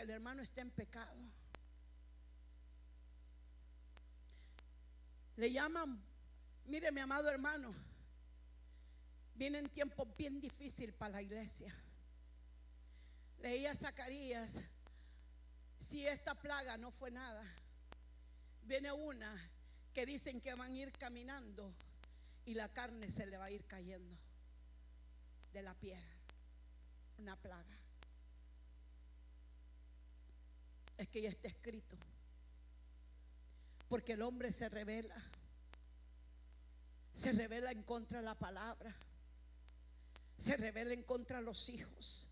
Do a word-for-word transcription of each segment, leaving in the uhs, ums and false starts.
el hermano está en pecado. Le llaman, mire mi amado hermano, vienen tiempos bien difíciles para la iglesia. Leía Zacarías, si esta plaga no fue nada, viene una que dicen que van a ir caminando y la carne se le va a ir cayendo de la piel. Una plaga. Es que ya está escrito. Porque el hombre se revela. Se revela en contra de la palabra. Se revela en contra de los hijos.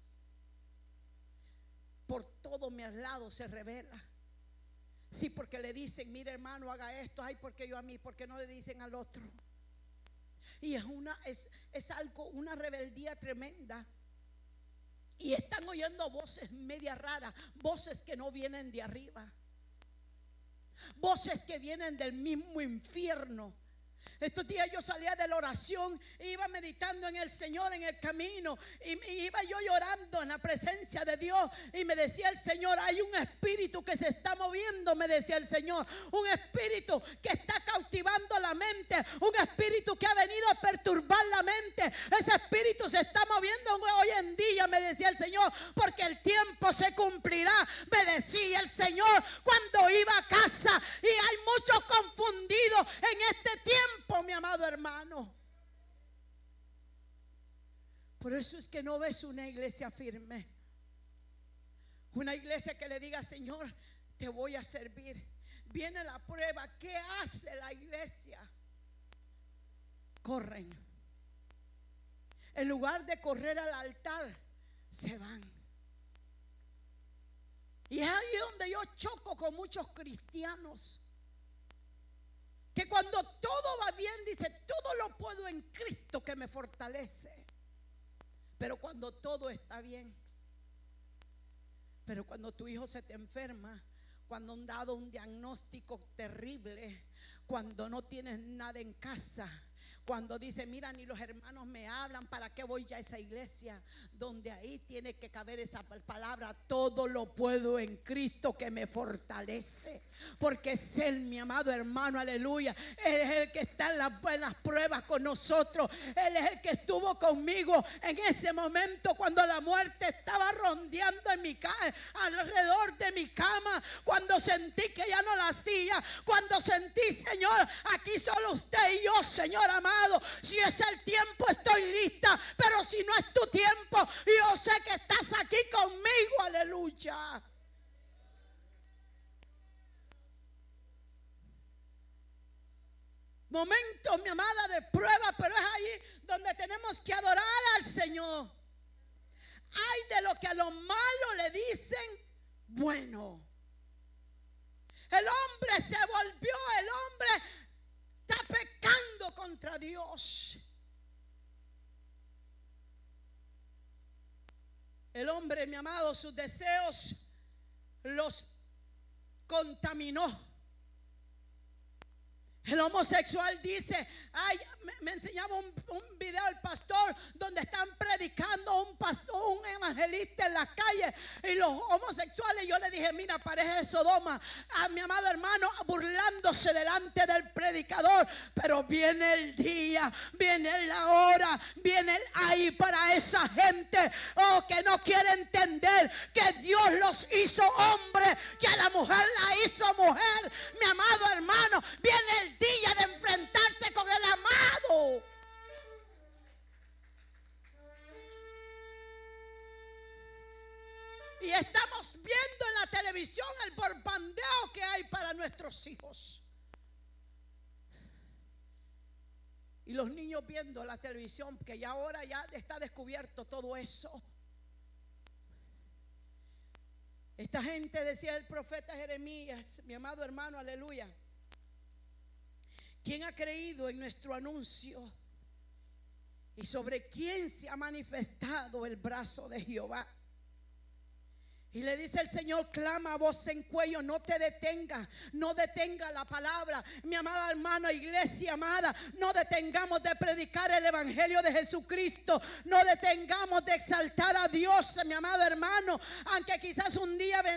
Por todo mi lado se revela. Sí, porque le dicen, mire hermano, haga esto. Ay, porque yo a mí, porque no le dicen al otro. Y es una es, es algo, una rebeldía tremenda. Y están oyendo voces media raras, voces que no vienen de arriba, voces que vienen del mismo infierno. Estos días yo salía de la oración, iba meditando en el Señor en el camino, y, y iba yo llorando en la presencia de Dios, y me decía el Señor, hay un espíritu que se está moviendo, me decía el Señor, un espíritu que está cautivando la mente, un espíritu que ha venido a perturbar la mente. Ese espíritu se está moviendo hoy en día, me decía el Señor, porque el tiempo se cumplirá, me decía el Señor cuando iba a casa. Y hay muchos confundidos en este tiempo, mi amado hermano. Por eso es que no ves una iglesia firme, una iglesia que le diga, Señor, te voy a servir. Viene la prueba, ¿qué hace la iglesia? Corren. En lugar de correr al altar, se van. Y es ahí donde yo choco con muchos cristianos, que cuando todo va bien dice, todo lo puedo en Cristo que me fortalece. Pero cuando todo está bien, pero cuando tu hijo se te enferma, cuando han dado un diagnóstico terrible, cuando no tienes nada en casa, cuando dice, mira, ni los hermanos me hablan, ¿para qué voy ya a esa iglesia? Donde ahí tiene que caber esa palabra, todo lo puedo en Cristo que me fortalece. Porque es Él, mi amado hermano, aleluya. Él es el que está en las buenas pruebas con nosotros. Él es el que estuvo conmigo en ese momento cuando la muerte estaba rondeando en mi ca- alrededor de mi cama. Cuando sentí que ya no la hacía. Cuando sentí, Señor, aquí solo usted y yo, Señor amado. Si es el tiempo, estoy lista. Pero si no es tu tiempo, yo sé que estás aquí conmigo, aleluya. Momentos, mi amada, de prueba, pero es ahí donde tenemos que adorar al Señor. Ay de lo que a lo malo le dicen bueno. El hombre se volvió, el hombre está pecando contra Dios. El hombre, mi amado, sus deseos los contaminó. El homosexual dice, ay, me, me enseñaba un, un video el pastor donde están predicando un pastor, un evangelista en las calles, y los homosexuales, yo le dije, mira, parece Sodoma, a mi amado hermano, burlándose delante del predicador. Pero viene el día, viene la hora, viene el ay para esa gente, oh, que no quiere entender que Dios los hizo hombres, que a la mujer la hizo mujer. Mi amado hermano, viene el día de enfrentarse con el amado. Y estamos viendo en la televisión el bombardeo que hay para nuestros hijos. Y los niños viendo la televisión, que ya ahora ya está descubierto todo eso. Esta gente, decía el profeta Jeremías, mi amado hermano, aleluya, ¿quién ha creído en nuestro anuncio? ¿Y sobre quién se ha manifestado el brazo de Jehová? Y le dice el Señor, clama a voz en cuello, no te detenga, no detenga la palabra. Mi amada hermana, iglesia amada, no detengamos de predicar el evangelio de Jesucristo, no detengamos de exaltar a Dios, mi amado hermano, aunque quizás un día